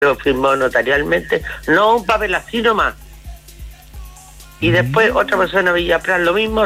lo firmó notarialmente, no un papel así nomás. Y después otra persona Villa Prat, lo mismo.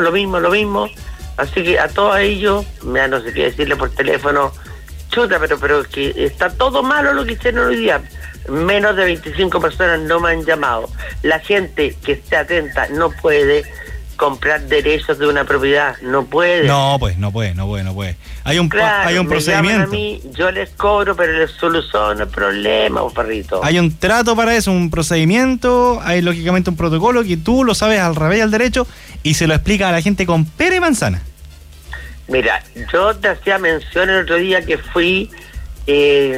Así que a todos ellos, mira, no sé qué decirle por teléfono, chuta, pero que está todo malo lo que hicieron hoy día. Menos de 25 personas no me han llamado. La gente que esté atenta no puede comprar derechos de una propiedad, no puede. No puede. Hay un procedimiento. A mí, yo les cobro, pero les soluciono el problema, perrito. Hay un trato para eso, un procedimiento, hay lógicamente un protocolo que tú lo sabes al revés y al derecho y se lo explica a la gente con pera y manzana. Mira, yo te hacía mención el otro día que fui a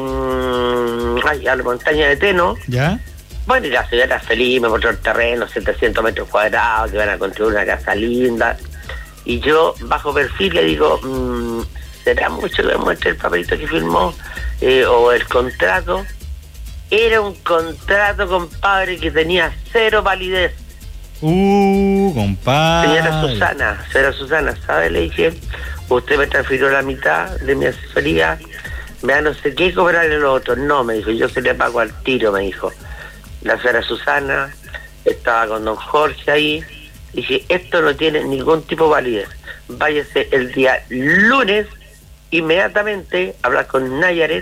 la montaña de Teno. ¿Ya? Bueno, y la señora feliz, me mostró el terreno, 700 metros cuadrados, que van a construir una casa linda. Y yo, bajo perfil, le digo, ¿será mucho que me muestre el papelito que firmó? O el contrato. Era un contrato, compadre, que tenía cero validez. Compadre. Señora Susana, ¿sabe? Le dije, usted me transfirió la mitad de mi asesoría, vea, no sé qué cobrarle lo otro. No, me dijo, yo se le pago al tiro, me dijo. La señora Susana estaba con don Jorge ahí. Dije, esto no tiene ningún tipo de validez. Váyase el día lunes inmediatamente a hablar con Nayaret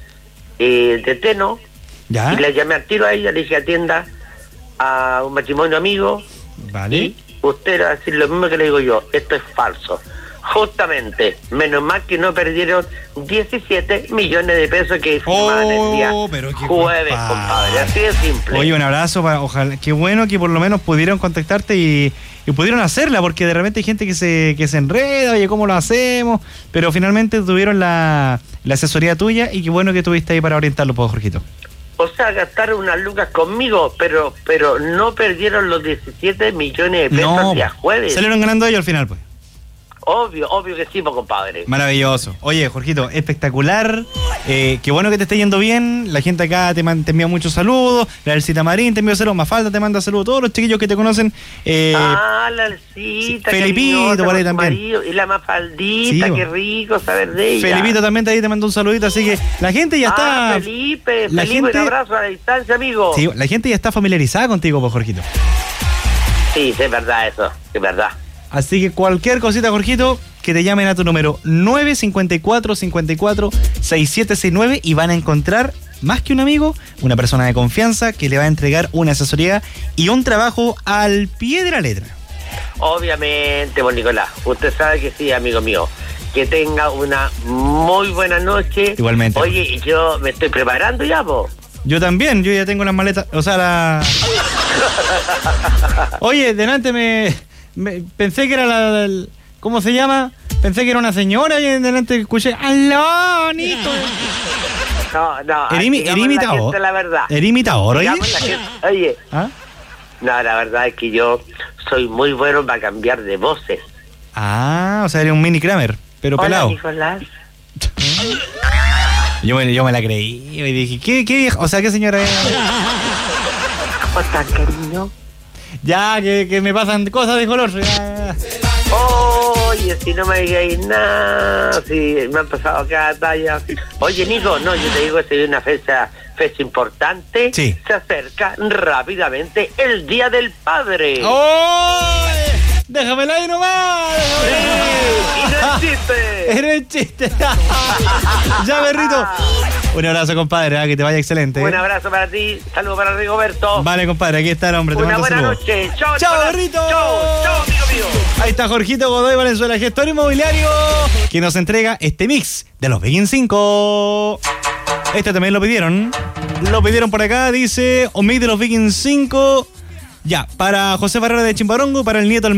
de Teno. ¿Ya? Y le llamé al tiro a ella, le dije, atienda a un matrimonio amigo. Vale. Y usted va a decir lo mismo que le digo yo, esto es falso. Justamente, menos mal que no perdieron 17 millones de pesos que firmaban el día jueves, compadre. Así de simple. Oye, un abrazo, ojalá, qué bueno que por lo menos pudieron contactarte y pudieron hacerla, porque de repente hay gente que se enreda, oye, ¿cómo lo hacemos? Pero finalmente tuvieron la asesoría tuya y qué bueno que estuviste ahí para orientarlo, pues, Jorgito. O sea, gastaron unas lucas conmigo, pero no perdieron los 17 millones de pesos el día jueves. Salieron ganando ellos al final, pues. Obvio que sí, pues, compadre. Maravilloso. Oye, Jorgito, espectacular. Qué bueno que te esté yendo bien. La gente acá te envía muchos saludos. La Elcita Marín te envía saludos. Mafalda te manda saludos. Todos los chiquillos que te conocen. La Elcita. Felipito por ahí también. Marido, y la Mafaldita, sí, qué rico saber de ella. Felipito también te mandó un saludito. Así que la gente ya está... Felipe, un abrazo a la distancia, amigo. Sí, la gente ya está familiarizada contigo, pues, Jorgito. Sí, es verdad eso, es verdad. Así que cualquier cosita, Jorgito, que te llamen a tu número 954-54-6769 y van a encontrar, más que un amigo, una persona de confianza que le va a entregar una asesoría y un trabajo al pie de la letra. Obviamente, bon Nicolás, usted sabe que sí, amigo mío. Que tenga una muy buena noche. Igualmente. Oye, yo me estoy preparando ya, vos. Yo también, yo ya tengo las maletas, o sea, Oye, delante pensé que era ¿cómo se llama? Pensé que era una señora y delante escuché ¡aló, Nico! No. ¿Era imitador? La verdad. ¿Era imitador, oye? Oye. ¿Ah? No, la verdad es que yo soy muy bueno para cambiar de voces. Ah, o sea, eres un mini Kramer, pero hola, pelado. Nicolás. Yo me la creí y dije, ¿qué vieja? O sea, ¿qué señora es? ¿Cómo estás, cariño? Ya, que me pasan cosas de color. Oye, si no me digáis nada, si me han pasado cada talla. Oye, Nico, no, yo te digo que si hay una fecha importante, sí. Se acerca rápidamente el Día del Padre. ¡Oh! ¡Déjamela ahí nomás! Sí, y no es chiste. Era el chiste. Ya, perrito. Un abrazo, compadre, que te vaya excelente. Un abrazo para ti, saludo para Rigoberto. Vale, compadre, aquí está el hombre. Una buena noche. Chao, perrito. Chao, amigo mío. Ahí está Jorgito Godoy Valenzuela, gestor inmobiliario, que nos entrega este mix de los Begin 5. Este también lo pidieron. Lo pidieron por acá, dice, un mix de los Begin 5. Ya, para José Barrera de Chimbarongo, para el nieto